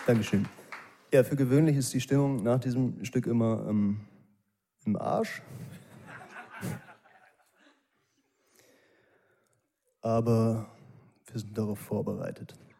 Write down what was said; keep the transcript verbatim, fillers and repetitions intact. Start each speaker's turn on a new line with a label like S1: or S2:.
S1: Dankeschön. Ja, für gewöhnlich ist die Stimmung nach diesem Stück immer ähm, im Arsch. Aber wir sind darauf vorbereitet.